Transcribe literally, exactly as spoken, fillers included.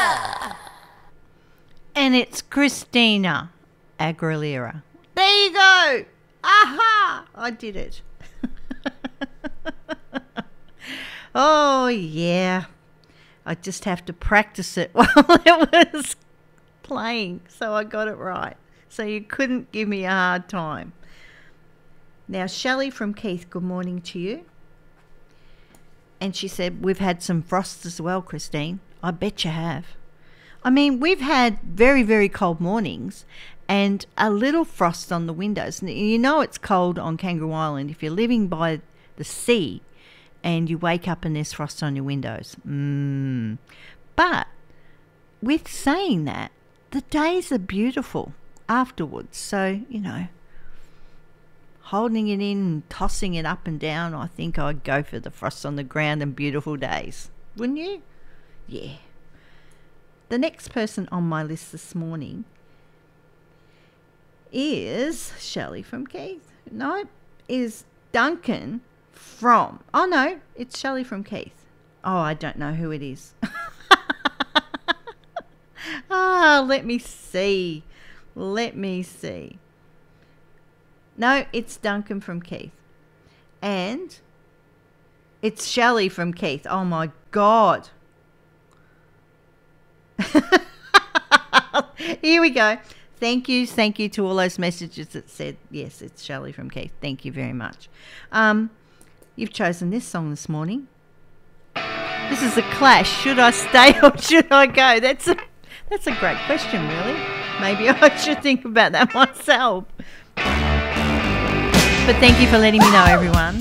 And it's Christina Aguilera. There you go. Aha! I did it. Oh, yeah. I just have to practice it while it was playing, so I got it right. So you couldn't give me a hard time. Now, Shelley from Keith, good morning to you. And she said, we've had some frost as well, Christine. I bet you have. I mean, we've had very, very cold mornings and a little frost on the windows. You know it's cold on Kangaroo Island if you're living by the sea and you wake up and there's frost on your windows. Mm. But with saying that, the days are beautiful afterwards. So, you know, holding it in and tossing it up and down, I think I'd go for the frost on the ground and beautiful days. Wouldn't you? Yeah. The next person on my list this morning is Shelley from Keith. No, is Duncan from... Oh, no, it's Shelley from Keith. Oh, I don't know who it is. Ah, let me see. Let me see. No, it's Duncan from Keith. And it's Shelley from Keith. Oh, my God. Here we go. Thank you. Thank you to all those messages that said, yes, it's Shelley from Keith. Thank you very much. Um, you've chosen this song this morning. This is a Clash. Should I stay or should I go? That's a, that's a great question, really. Maybe I should think about that myself. But thank you for letting me know, everyone.